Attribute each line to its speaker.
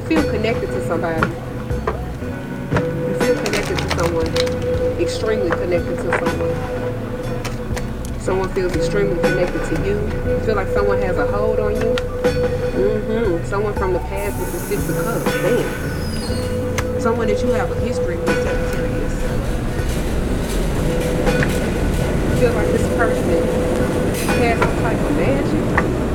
Speaker 1: feel connected to somebody. You feel connected to someone. Extremely connected to someone. Someone feels extremely connected to you. You feel like someone has a hold on you. Someone from the past with the Six of Cups. Damn. Someone that you have a history with, Sagittarius. You feel like this person has some type of magic.